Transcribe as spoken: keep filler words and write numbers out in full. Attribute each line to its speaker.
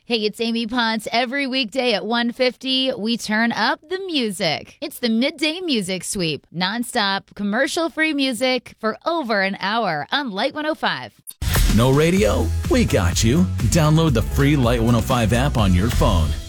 Speaker 1: Hey, it's Amy Ponce. Every weekday at one fifty, we turn up the music. It's the Midday Music Sweep. Nonstop, commercial-free music for over an hour on Light one oh five.
Speaker 2: No radio? We got you. Download the free Light one oh five app on your phone.